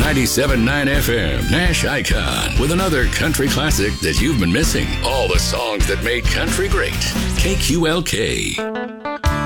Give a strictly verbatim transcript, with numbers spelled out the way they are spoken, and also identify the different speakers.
Speaker 1: ninety-seven point nine F M, Nash Icon, with another country classic that you've been missing. All the songs that made country great. K Q L K.